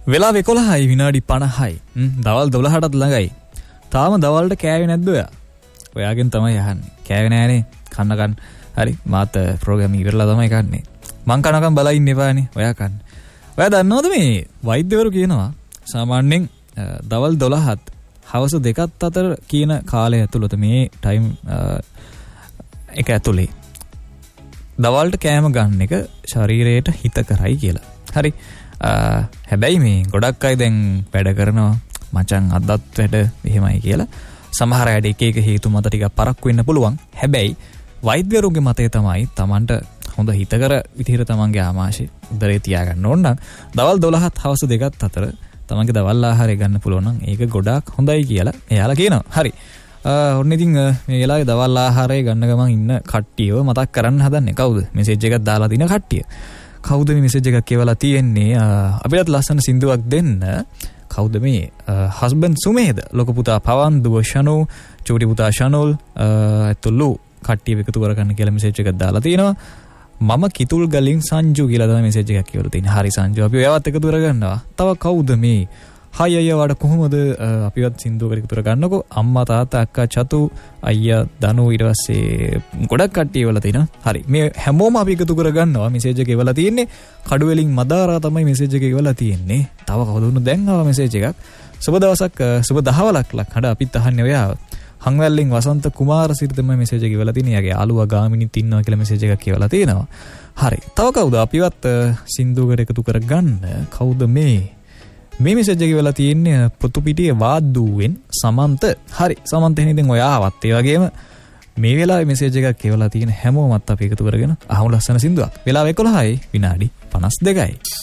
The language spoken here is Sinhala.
වෙලාව 11යි විනාඩි 50යි. දවල් 12ටත් ළඟයි. තාම දවල්ට කෑවේ නැද්ද ඔයා? ඔයාගෙන් තමයි අහන්නේ. කෑවේ නෑනේ. කන්න. හරි. මාත් ප්‍රෝග්‍රෑම් ඉවරලා තමයි කන්නේ. මං කනකම් බලා ඉන්න එපානේ. ඔයා කන්න. ඔයා දන්නවද මේ වෛද්‍යවරු කියනවා සාමාන්‍යයෙන් දවල් 12ත් හවස 2ත් අතර කියන කාලය ඇතුළත මේ ටයිම් එක ඇතුලේ දවල්ට කෑම ගන්න එක ශරීරයට හිත කරයි කියලා. හරි. හැබැයි මේ ගොඩක් අය දැන් වැඩ කරනවා මචං අදත් වැඩ එහෙමයි කියලා. සමහර අයට එක එක හේතු මත ටිකක් පරක්කු වෙන්න පුළුවන්. හැබැයි වෛද්‍යවරුන්ගේ මතය තමයි Tamanට හොඳ හිතකර විදිහට තමන්ගේ ආමාශය උදරේ තියාගන්න ඕන නම් දවල් 12ත් හවස 2ත් අතර තමන්ගේ දවල් ආහාරය ගන්න පුළුවන් නම් ඒක ගොඩාක් හොඳයි කියලා එයාලා කියනවා. හරි. ඔන්න ඉතින් මේ වෙලාවේ දවල් ආහාරය ගන්න ගමන් ඉන්න කට්ටියව මතක් කරන්න හදන්නේ කවුද? මෙසේජ් එකක් දාලා දින කට්ටිය. කවුද මේ මෙසේජ් එකක් කියවලා තියෙන්නේ? අපිටත් ලස්සන සින්දුවක් දෙන්න. කවුද මේ? හස්බන්ඩ් සුමේද, ලොකු පුතා පවන්, දුව ෂනෝ, චූටි පුතා ෂනෝල් ඇතුළු කට්ටිය එකතු කරගන්න කියලා මෙසේජ් එකක් දාලා තියෙනවා. මම කිතුල් ගලින් සංජු කියලා තමයි මෙසේජ් එකක් කියවලා තියෙන්නේ. හරි සංජු, අපි ඔයවත් එකතු කරගන්නවා. තව කවුද මේ? හයි අයියා වඩ කොහොමද අපිවත් සින්දුවකට එකතු කරගන්නකෝ. අම්මා තාත්තා අක්කා චතු අයියා දනු ඊට පස්සේ ගොඩක් කට්ටිය වල තියෙනවා. හරි. මේ හැමෝම අපි එකතු කරගන්නවා. මෙසේජ් එක එවලා තියෙන්නේ. කඩුවෙලින් මදාරා තමයි මෙසේජ් එක එවලා තියෙන්නේ. තව කවුද උණු දැන් ආවා මෙසේජ් එකක්. සුබ දවසක්, සුබ දහවලක් ලක් හඩ අපිත් අහන්නේ ඔයාව. හංවැල්ලෙන් වසන්ත කුමාරසිරි තමයි මෙසේජ් එක ඉවලා තියෙන්නේ. යාගේ යාළුවා ගාමිණිත් ඉන්නවා කියලා මෙසේජ් එකක් කියලා තියෙනවා. හරි. තව කවුද අපිවත් සින්දුවකට එකතු කරගන්න? කවුද මේ? මේ මෙසේජ් එක ඉවලා තියෙන්නේ පොතුපිටියේ වාද්දුවෙන් සමන්ත. හරි. සමන්ත එහෙනම් ඉතින් ඔයාවත් ඒ වගේම මේ වෙලාවේ මෙසේජ් එකක් ඉවලා තියෙන හැමෝමත් අපි එකතු කරගෙන අහමු ලස්සන සින්දුවක්. වෙලාව 11යි විනාඩි 52යි.